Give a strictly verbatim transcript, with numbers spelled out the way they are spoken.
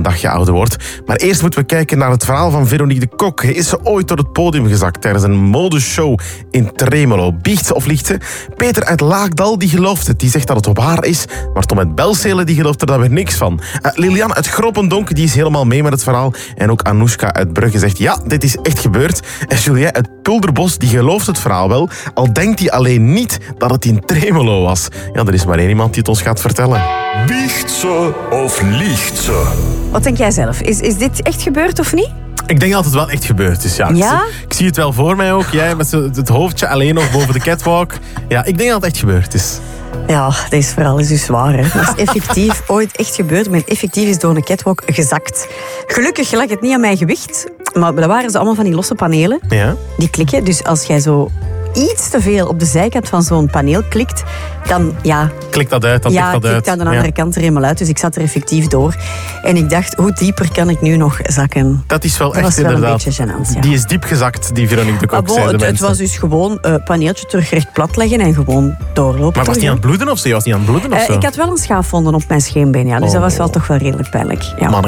dagje ouder wordt. Maar eerst moeten we kijken naar het verhaal van Veronique de Kok. Is ze ooit door het podium gezakt tijdens een modeshow in Tremelo? Biecht ze of liegt ze? Peter uit Laagdal die gelooft het. Die zegt dat het waar is. Maar Tom uit Belzele die gelooft er dan weer niks van. Uh, Lilian uit Groppendonk die is helemaal mee met het verhaal. En ook Anoushka uit Brugge zegt ja, dit is echt gebeurd. En Julien uit Pulderbos die gelooft het verhaal wel. Al denkt hij alleen niet dat het in Tremelo was. Ja, er is maar één iemand die het ons gaat vertellen. Biecht ze of liegt ze? Wat denk jij zelf? Is, is dit echt gebeurd of niet? Ik denk dat het wel echt gebeurd is, ja. Ja? Ik, ik zie het wel voor mij ook. Jij met het hoofdje alleen nog boven de catwalk. Ja, ik denk dat het echt gebeurd is. Ja, deze verhaal is dus waar. Hè. Dat is effectief ooit echt gebeurd. Ik ben effectief is door een catwalk gezakt. Gelukkig lag het niet aan mijn gewicht. Maar dat waren ze allemaal van die losse panelen. Ja. Die klikken. Dus als jij zo iets te veel op de zijkant van zo'n paneel klikt, dan ja... Klikt dat uit, dan ja, tikt dat uit. klikt aan de andere ja. kant er helemaal uit. Dus ik zat er effectief door. En ik dacht, hoe dieper kan ik nu nog zakken? Dat is wel dat echt was wel inderdaad. een beetje gênant, ja. Die is diep gezakt, die Veronique de Kok, Ah, bon, zeiden het, het mensen. was dus gewoon een uh, paneeltje terug recht plat leggen en gewoon doorlopen. Maar was die aan het bloeden of zo? Was die aan het bloeden of Uh, zo? ik had wel een schaafwonden op mijn scheenbeen, ja, dus Oh. dat was wel toch wel redelijk pijnlijk. Ja. Mannen.